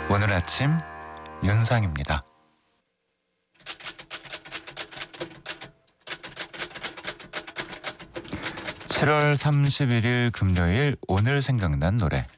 오늘 아침 윤상입니다. 7월 31일 금요일 오늘 생각난 노래